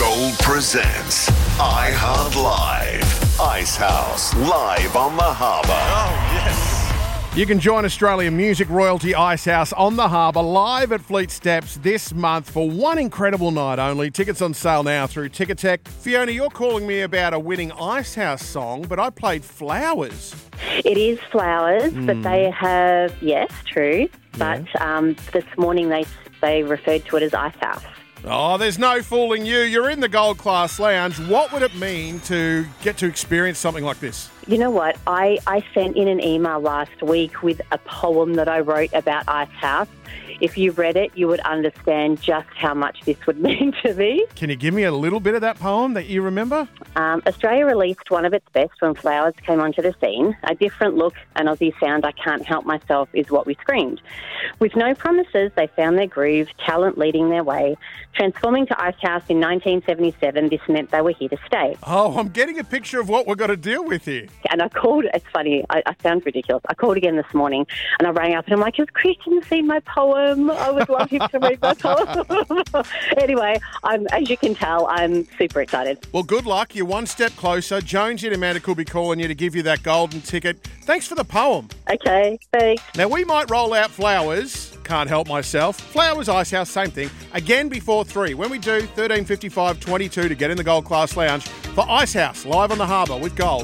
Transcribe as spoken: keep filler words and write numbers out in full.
Gold presents iHeart Live. Icehouse, live on the harbour. Oh, yes. You can join Australian music royalty Icehouse on the harbour live at Fleet Steps this month for one incredible night only. Tickets on sale now through Ticketek. Fiona, you're calling me about a winning Icehouse song, but I played Flowers. It is Flowers, Mm. but they have, yes, true, but um, this morning they they referred to it as Icehouse. Oh, there's no fooling you. You're in the Gold Class Lounge. What would it mean to get to experience something like this? You know what? I, I sent in an email last week with a poem that I wrote about Icehouse. If you read it, you would understand just how much this would mean to me. Can you give me a little bit of that poem that you remember? Um, Australia released one of its best when Flowers came onto the scene. A different look, an Aussie sound, I can't help myself is what we screamed. With no promises, they found their groove, talent leading their way. Transforming to Icehouse in nineteen seventy-seven, this meant they were here to stay. Oh, I'm getting a picture of what we've got to deal with here. And I called, it's funny, I, I sound ridiculous. I called again this morning and I rang up and I'm like, has Christian seen my poem? I would love him to read my poem. Anyway, I'm, as you can tell, I'm super excited. Well, good luck. You're one step closer. Jonesy and Amanda could be calling you to give you that golden ticket. Thanks for the poem. Okay, thanks. Now, we might roll out Flowers. Can't help myself. Flowers, Icehouse, same thing. Again before three. When we do, thirteen fifty-five twenty-two to get in the Gold Class Lounge for Icehouse, live on the harbour with Gold.